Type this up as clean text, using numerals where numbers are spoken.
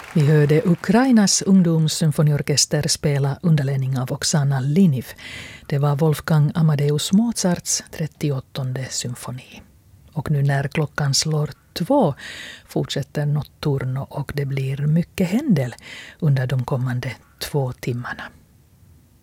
Vi hörde Ukrainas ungdomssymfoniorkester spela under ledning av Oksana Liniv. Det var Wolfgang Amadeus Mozarts 38:e symfoni. Och nu när klockan slår 2 fortsätter Notturno och det blir mycket händel under de kommande 2 timmarna.